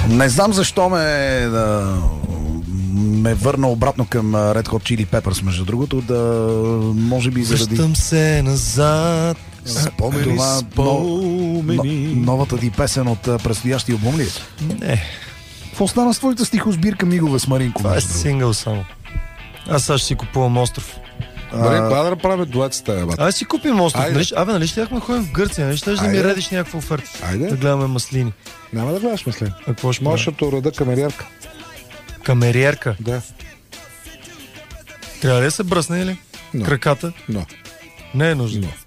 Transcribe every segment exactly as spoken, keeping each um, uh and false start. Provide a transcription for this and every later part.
Не знам защо ме да, ме върна обратно към Red Hot Chili Peppers, между другото, да може би заради... Връщам се назад. Спомени, това, спомени. Но, новата ти песен от предстоящия албум ли е? Не. Какво стана с твоята стихосбирка Мигове с Маринко? Това е сингъл само. Аз сега ще си купувам остров. Добре, а... да правим дует с теб. Айде си купим остров. Айде. Нали, абе, нали ще яхме ходим в Гърция? Нали ще да ми редиш някаква оферта? Айде. Да гледаме маслини. Няма да гледаш маслини. А какво ще можеш да уреда камериерка. Камериерка? Да. Трябва ли да се бръсне или? No. Краката? No. Не е нужно. No.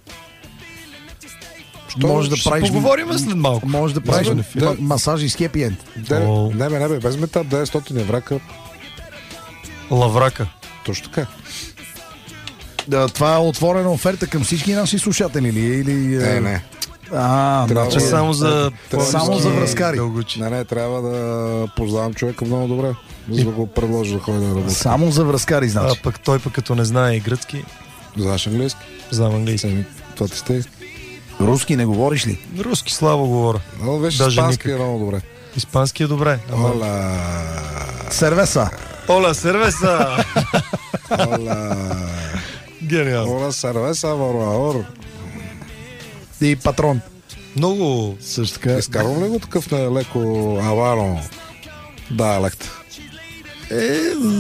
Що може да правиш... Поговорим след малко. Може да правиш да, да, масажи с хепи енд. Oh. Не, бе, не, бе, без метап, деветстотин еврака. Лаврака. Точно така. Да, това е отворена оферта към всички наши слушатели или... или не, не. А, трябва да, само за, трябва, само за връзкари. Дългочи. Не, не, трябва да познавам човека много добре, за да го предложа да ходи на работа. Само за връзкари, значи. А пък той пък като не знае и гръцки. Знаеш английски? Знам английски. Това ти сте. Руски не говориш ли? Руски слабо говоря. Но вече испански е много добре. Испански е добре. Ола. Сервеса. Ола, сервеса. Ола. Гениално. Ола, сервеса, вор. И патрон. Много. Също така. Изкарвам ли го такъв на леко аваро диалект? Е,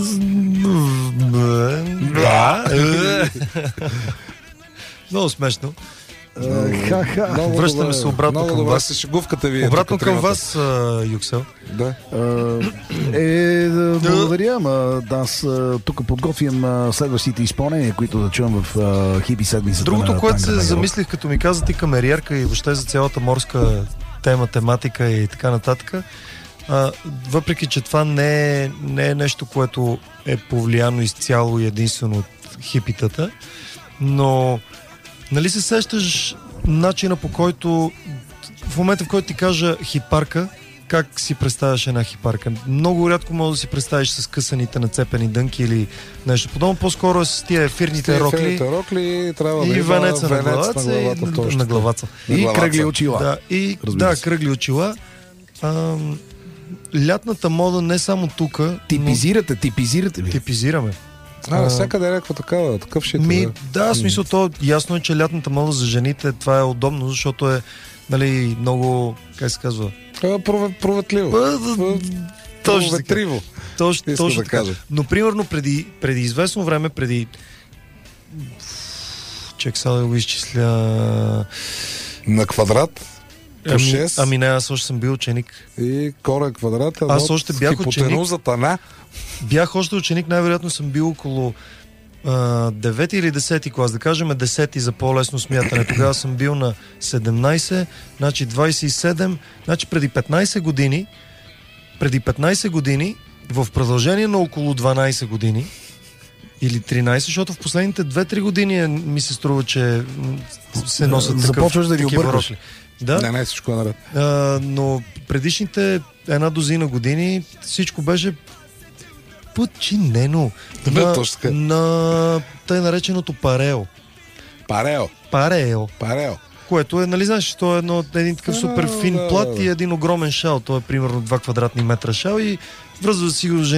да. Много смешно. Ха-ха. Връщаме се обратно към вас. Се шегувката ви. Обратно към вас, Юксел. Да. Е, благодаря, ама аз тук подготвям следващите изпълнения, които да чуем в хипи седмицата. Другото, което се замислих, като ми каза ти камериерка и въобще за цялата морска тема, тематика и така нататък, а, въпреки че това не е, не е нещо, което е повлияно изцяло и единствено от хипитата, но нали се сещаш начина, по който в момента, в който ти кажа хипарка, как си представяш една хипарка? Много рядко може да си представиш с късаните нацепени дънки или нещо подобно. По-скоро е с тия ефирните рокли, ефирните рокли трябва и да венеца на венец главата, на главата, и, на главата. И кръгли очила. Да, и, да, кръгли очила. А, лятната мода не само тук. Типизирате, типизирате ви. Типизираме. А, всякъде е някаква такава, такъв шит. Ми, да, в смисъл, то ясно е, че лятната мода за жените това е удобно, защото е, нали, много, как се казва? Проветливо. Точно ветриво. Точно, точно да кажа. Но примерно преди, преди известно време, преди чек сега да го изчисля на квадрат по ами, шест. Ами не, аз още съм бил ученик. И корен квадрат. Аз още бях ученик. На. Бях още ученик, най-вероятно съм бил около девети или десети клас, да кажем десети за по-лесно смятане. Тогава съм бил на седемнайсет, значи двайсет и седем, значи преди петнайсет години, преди петнайсет години, в продължение на около дванайсет години, или тринайсет, защото в последните две-три години ми се струва, че се носят такъв, започваш да ги объркаш. Да? Не, не, всичко е наред. А, но предишните една дозина години всичко беше подчинено на, на тъй нареченото парео. Парео. Парео. Парео. Което е, нали знаеш, то е едно, един такъв супер фин плат и един огромен шал. То е примерно два квадратни метра шал и връзва си го